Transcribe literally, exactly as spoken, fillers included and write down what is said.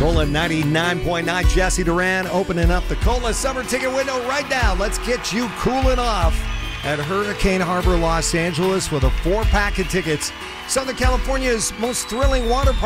Cola ninety-nine point nine, Jesse Duran opening up the Cola summer ticket window right now. Let's get you cooling off at Hurricane Harbor, Los Angeles with a four-pack of tickets. Southern California's most thrilling water park.